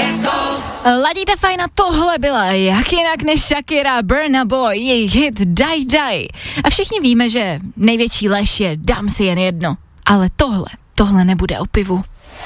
Ladíte fajn a tohle byla jak jinak než Shakira, Burna Boy, jejich hit Die Die. A všichni víme, že největší lež je dám si jen jedno. Ale tohle nebude o pivu.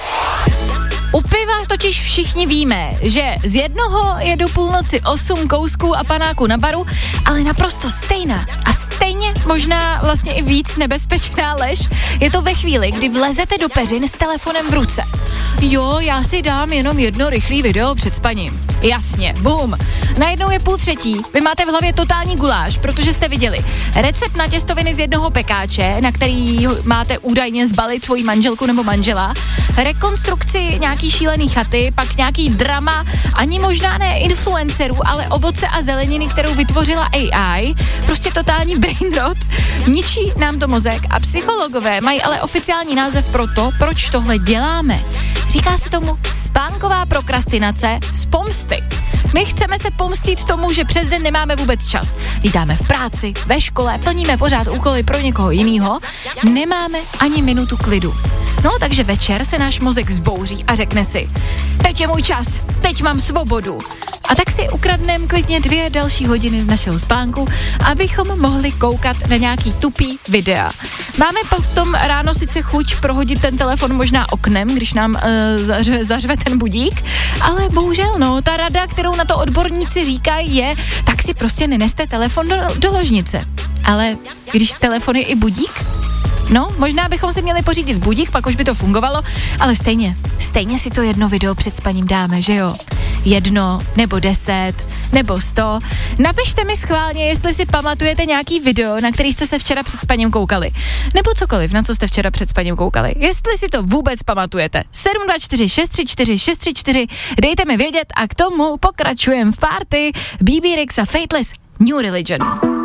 U piva totiž všichni víme, že z jednoho je do půlnoci 8 kousků a panáku na baru, ale naprosto stejná a stejně možná vlastně i víc nebezpečná lež je to ve chvíli, kdy vlezete do peřin s telefonem v ruce. Jo, já si dám jenom jedno rychlý video před spaním. Jasně, bum. Najednou je 2:30, vy máte v hlavě totální guláš, protože jste viděli recept na těstoviny z jednoho pekáče, na který máte údajně zbalit svoji manželku nebo manžela, rekonstrukci nějaký šílený chaty, pak nějaký drama, ani možná ne influencerů, ale ovoce a zeleniny, kterou vytvořila AI, prostě totální brain rot, ničí nám to mozek a psychologové mají ale oficiální název pro to, proč tohle děláme. Říká se tomu spánková prokrastinace z pomsty. My chceme se pomstit tomu, že přes den nemáme vůbec čas. Lítáme v práci, ve škole, plníme pořád úkoly pro někoho jiného, nemáme ani minutu klidu. No, takže večer se náš mozek zbouří a řekne si, teď je můj čas, teď mám svobodu. A tak si ukradneme klidně 2 další hodiny z našeho spánku, abychom mohli koukat na nějaký tupý videa. Máme potom ráno sice chuť prohodit ten telefon možná oknem, když nám zařve ten budík, ale bohužel, no, ta rada, kterou na to odborníci říkají je, tak si prostě neneste telefon do ložnice. Ale když telefon je i budík, no, možná bychom si měli pořídit budík, pak už by to fungovalo, ale stejně si to jedno video před spaním dáme, že jo? 1, nebo 10, nebo 100. Napište mi schválně, jestli si pamatujete nějaký video, na který jste se včera před spaním koukali. Nebo cokoliv, na co jste včera před spaním koukali. Jestli si to vůbec pamatujete. 724 634 634, dejte mi vědět a k tomu pokračujem v party BB Rexa Fateless New Religion.